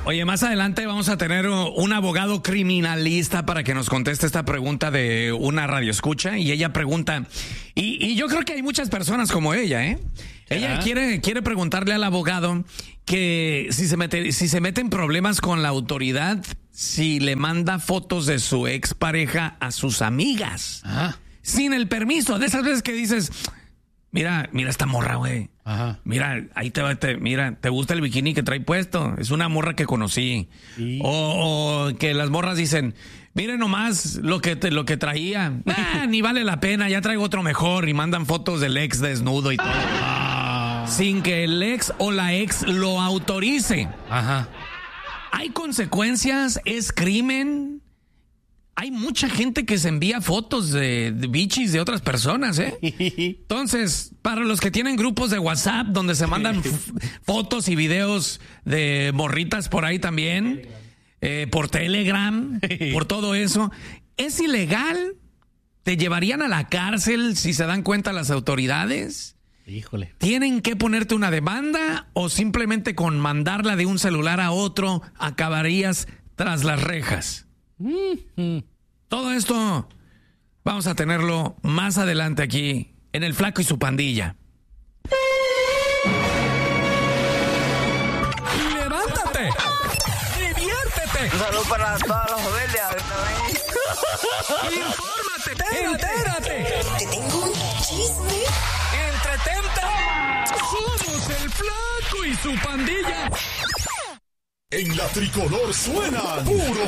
Oye, más adelante vamos a tener un abogado criminalista para que nos conteste esta pregunta de una radioescucha. Y ella pregunta, y yo creo que hay muchas personas como ella, ¿eh? Ella quiere preguntarle al abogado que si se mete en problemas con la autoridad, si le manda fotos de su expareja a sus amigas. Sin el permiso. De esas veces que dices, mira esta morra, güey. Mira, ahí mira, ¿te gusta el bikini que trae puesto? Es una morra que conocí. Sí. O que las morras dicen, miren nomás lo que traía. Ni vale la pena, ya traigo otro mejor. Y mandan fotos del ex desnudo y todo. Sin que el ex o la ex lo autorice. ¿Hay consecuencias? ¿Es crimen? Hay mucha gente que se envía fotos de bichis de otras personas, ¿eh? Entonces, para los que tienen grupos de WhatsApp donde se mandan fotos y videos de morritas por ahí también, por Telegram, por todo eso, ¿es ilegal? ¿Te llevarían a la cárcel si se dan cuenta las autoridades? Híjole. ¿ ¿Tienen que ponerte una demanda o simplemente con mandarla de un celular a otro acabarías tras las rejas? Todo esto vamos a tenerlo más adelante aquí en El Flaco y su Pandilla. ¡Levántate! ¡Diviértete! Un saludo para todas las familias. ¡Infórmate! ¡Entérate! Te tengo un chisme. ¡Entretente! ¡Somos El Flaco y su Pandilla! En la tricolor suenan puros